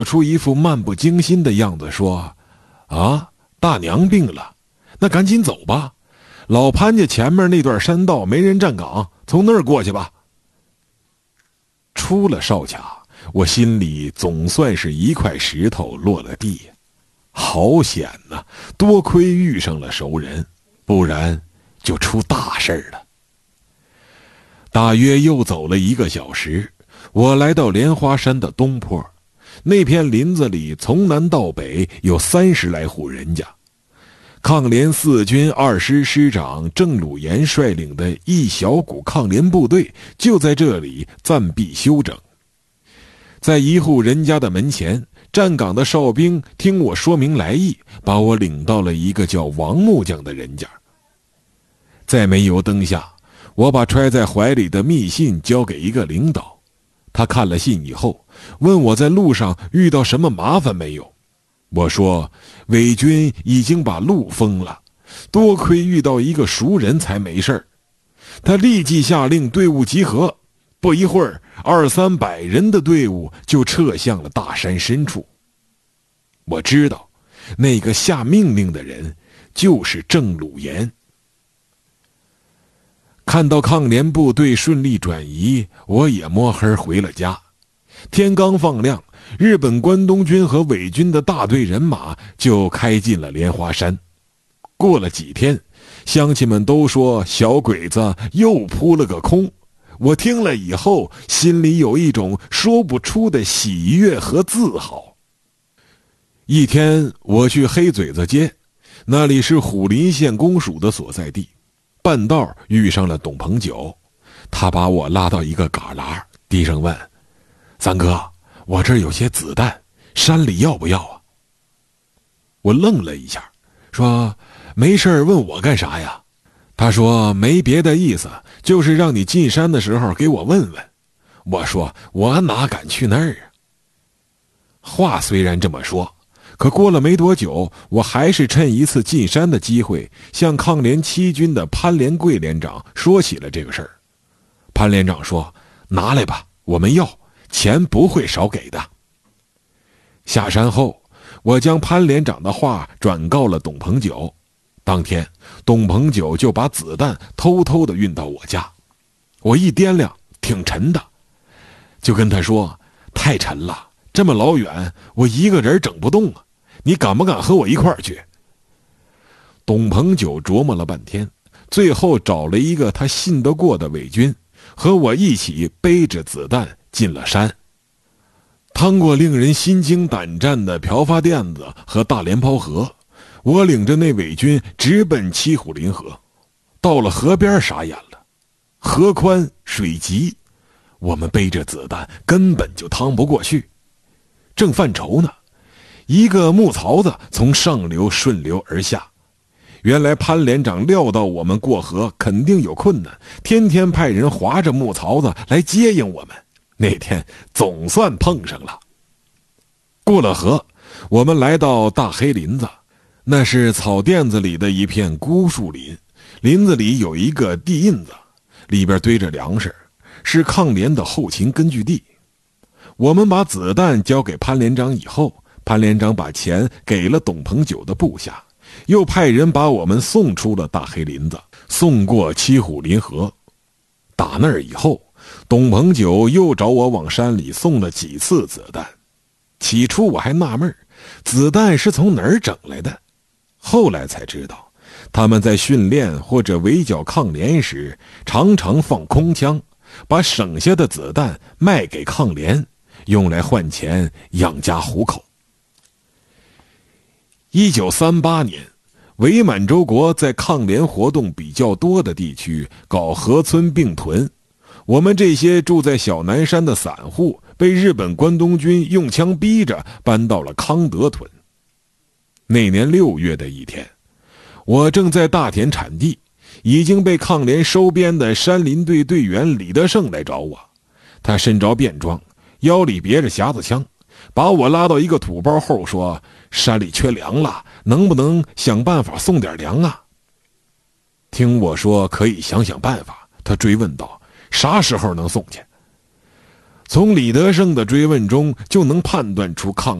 出一副漫不经心的样子说：“啊，大娘病了，那赶紧走吧。老潘家前面那段山道没人站岗，从那儿过去吧。”出了哨卡，我心里总算是一块石头落了地。好险呐，多亏遇上了熟人，不然就出大事了。大约又走了1个小时，我来到莲花山的东坡。那片林子里从南到北有30来户人家。抗联4军2师师长郑鲁岩率领的一小股抗联部队就在这里暂避休整。在一户人家的门前，站岗的哨兵听我说明来意，把我领到了一个叫王木匠的人家。在煤油灯下，我把揣在怀里的密信交给一个领导。他看了信以后，问我在路上遇到什么麻烦没有。我说伪军已经把路封了，多亏遇到一个熟人才没事儿。他立即下令队伍集合，不一会儿200-300人的队伍就撤向了大山深处。我知道那个下命令的人就是郑鲁岩。看到抗联部队顺利转移，我也摸黑回了家。天刚放亮，日本关东军和伪军的大队人马就开进了莲花山。过了几天，乡亲们都说小鬼子又扑了个空。我听了以后，心里有一种说不出的喜悦和自豪。一天，我去黑嘴子街，那里是虎林县公署的所在地。半道遇上了董鹏九，他把我拉到一个旮旯，低声问：“三哥，我这儿有些子弹，山里要不要啊？”我愣了一下，说：“没事问我干啥呀？”他说：“没别的意思，就是让你进山的时候给我问问。”我说：“我哪敢去那儿啊？”话虽然这么说，可过了没多久，我还是趁一次进山的机会，向抗联7军的潘连贵连长说起了这个事儿。潘连长说：“拿来吧，我们要，钱不会少给的。”下山后，我将潘连长的话转告了董鹏九。当天，董鹏九就把子弹偷偷地运到我家。我一掂量，挺沉的，就跟他说：“太沉了，这么老远，我一个人整不动啊。你敢不敢和我一块儿去？”董鹏九琢磨了半天，最后找了一个他信得过的伪军，和我一起背着子弹进了山。趟过令人心惊胆战的瓢发甸子和大连泡河，我领着那伪军直奔七虎林河。到了河边，傻眼了，河宽水急，我们背着子弹根本就趟不过去。正犯愁呢，一个木槽子从上流顺流而下。原来潘连长料到我们过河肯定有困难，天天派人划着木槽子来接应我们。那天总算碰上了。过了河，我们来到大黑林子，那是草甸子里的一片孤树林，林子里有一个地印子，里边堆着粮食，是抗联的后勤根据地。我们把子弹交给潘连长以后，潘连长把钱给了董鹏九的部下，又派人把我们送出了大黑林子，送过七虎林河。打那儿以后，董鹏九又找我往山里送了几次子弹。起初我还纳闷，子弹是从哪儿整来的，后来才知道，他们在训练或者围剿抗联时，常常放空枪，把省下的子弹卖给抗联，用来换钱养家糊口。1938年，伪满洲国在抗联活动比较多的地区搞河村并屯，我们这些住在小南山的散户被日本关东军用枪逼着搬到了康德屯。那年6月的一天，我正在大田产地，已经被抗联收编的山林队队员李德胜来找我。他身着便装，腰里别着匣子枪，把我拉到一个土包后说：“山里缺粮了，能不能想办法送点粮啊？”听我说可以想想办法，他追问道：“啥时候能送去？” 从李德胜的追问中就能判断出抗